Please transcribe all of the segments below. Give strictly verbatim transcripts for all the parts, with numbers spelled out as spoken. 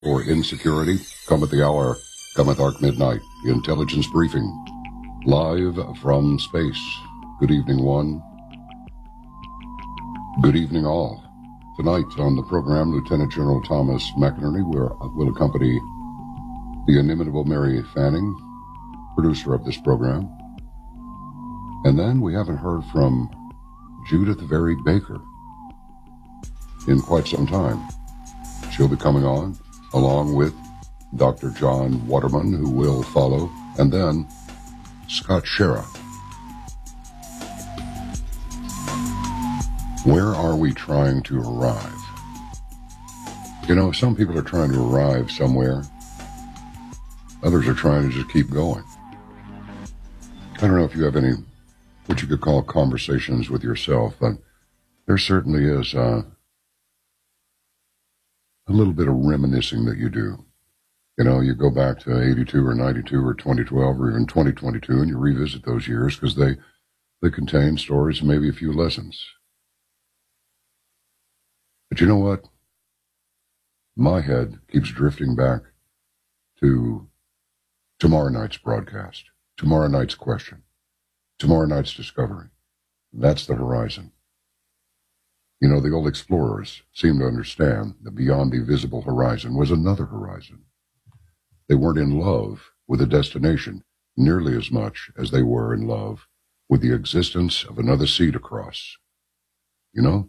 or insecurity, come at the hour, come at dark midnight, the intelligence briefing, live from space. Good evening, one. Good evening, all. Tonight on the program, Lieutenant General Thomas McInerney will, will accompany the inimitable Mary Fanning, producer of this program. And then we haven't heard from Judith Very Baker in quite some time. She'll be coming on, along with Doctor John Waterman, who will follow, and then Scott Schara. Where are we trying to arrive? You know, some people are trying to arrive somewhere. Others are trying to just keep going. I don't know if you have any, what you could call conversations with yourself, but there certainly is uh, a little bit of reminiscing that you do. You know, you go back to eighty-two or ninety-two or twenty twelve or even twenty twenty-two and you revisit those years because they, they contain stories and maybe a few lessons. But you know what? My head keeps drifting back to tomorrow night's broadcast, tomorrow night's question, tomorrow night's discovery. That's the horizon. You know, the old explorers seemed to understand that beyond the visible horizon was another horizon. They weren't in love with a destination nearly as much as they were in love with the existence of another sea to cross. You know?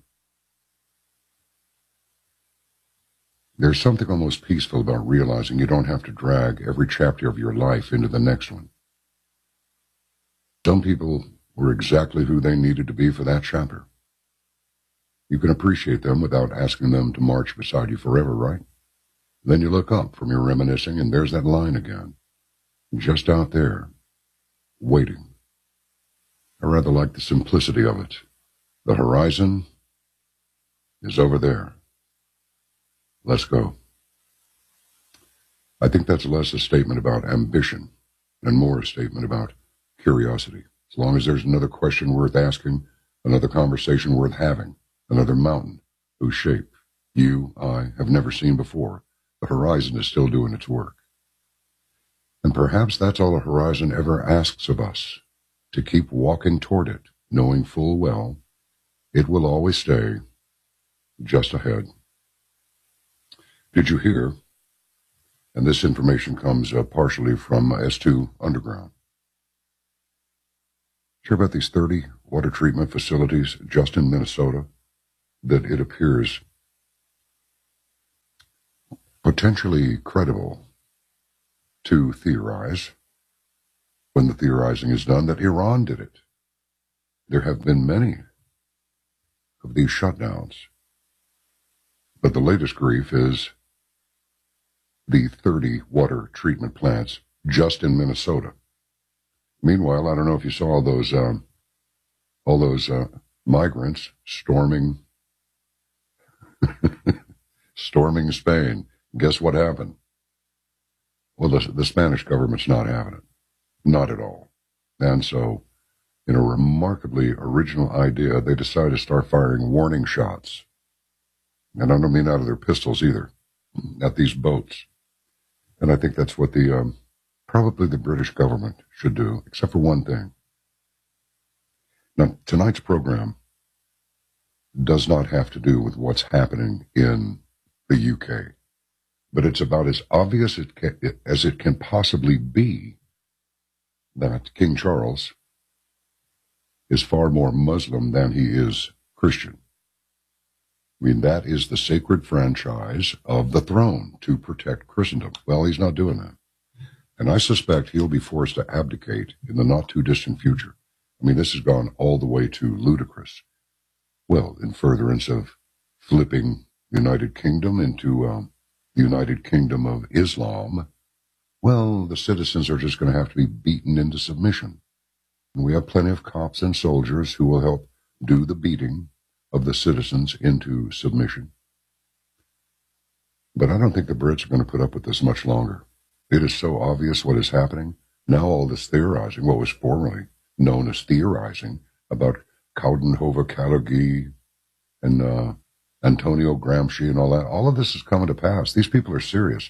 There's something almost peaceful about realizing you don't have to drag every chapter of your life into the next one. Some people were exactly who they needed to be for that chapter. You can appreciate them without asking them to march beside you forever, right? Then you look up from your reminiscing, and there's that line again, just out there, waiting. I rather like the simplicity of it. The horizon is over there. Let's go. I think that's less a statement about ambition and more a statement about curiosity. As long as there's another question worth asking, another conversation worth having, another mountain whose shape you, I, have never seen before, the horizon is still doing its work. And perhaps that's all the horizon ever asks of us, to keep walking toward it, knowing full well it will always stay just ahead. Did you hear, and this information comes uh, partially from S two Underground, hear about these thirty water treatment facilities just in Minnesota that it appears potentially credible to theorize, when the theorizing is done, that Iran did it. There have been many of these shutdowns, but the latest grief is the thirty water treatment plants just in Minnesota. Meanwhile, I don't know if you saw all those, um, all those uh, migrants storming, storming Spain. Guess what happened? Well, the, the Spanish government's not having it, not at all. And so, in a remarkably original idea, they decided to start firing warning shots. And I don't mean out of their pistols either, at these boats. And I think that's what the, um, probably the British government should do, except for one thing. Now, tonight's program does not have to do with what's happening in the U K, but it's about as obvious it can, as it can possibly be that King Charles is far more Muslim than he is Christian. I mean, that is the sacred franchise of the throne, to protect Christendom. Well, he's not doing that. And I suspect he'll be forced to abdicate in the not-too-distant future. I mean, this has gone all the way to ludicrous. Well, in furtherance of flipping the United Kingdom into um, the United Kingdom of Islam, well, the citizens are just going to have to be beaten into submission. And we have plenty of cops and soldiers who will help do the beating of the citizens into submission. But I don't think the Brits are going to put up with this much longer. It is so obvious what is happening. Now all this theorizing, what was formerly known as theorizing, about Coudenhove-Kalergi and uh, Antonio Gramsci and all that. All of this is coming to pass. These people are serious.